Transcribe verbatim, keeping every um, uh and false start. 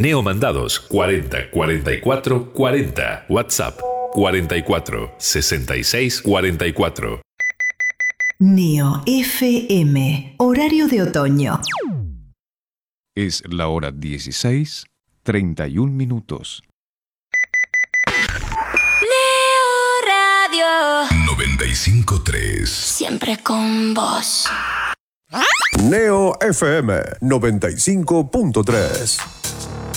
Neomandados cuarenta cuarenta y cuatro cuarenta. WhatsApp cuarenta y cuatro sesenta y seis cuarenta y cuatro. Neo F M, horario de otoño. Es la hora dieciséis, treinta y un minutos. Neo Radio noventa y cinco punto tres. Siempre con vos. Neo F M noventa y cinco punto tres.